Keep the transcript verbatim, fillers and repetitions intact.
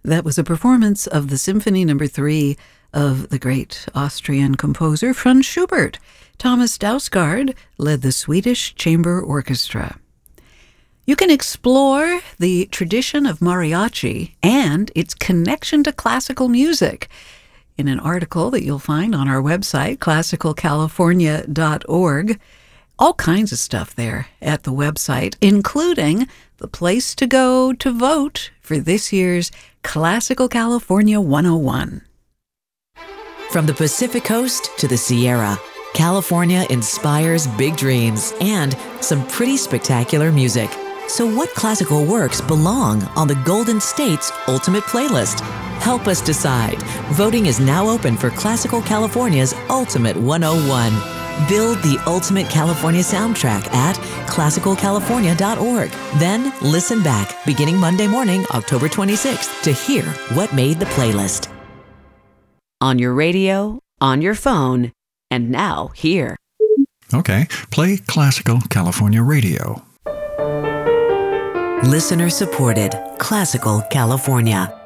That was a performance of the Symphony Number Three of the great Austrian composer Franz Schubert. Thomas Dausgaard led the Swedish Chamber Orchestra. You can explore the tradition of mariachi and its connection to classical music in an article that you'll find on our website, classical california dot org. All kinds of stuff there at the website, including the place to go to vote for this year's Classical California one oh one. From the Pacific Coast to the Sierra, California inspires big dreams and some pretty spectacular music. So what classical works belong on the Golden State's Ultimate Playlist? Help us decide. Voting is now open for Classical California's Ultimate one oh one. Build the ultimate California soundtrack at classical california dot org. Then listen back beginning Monday morning, October twenty-sixth, to hear what made the playlist. On your radio, on your phone, and now here. Okay, play Classical California Radio. Listener supported Classical California.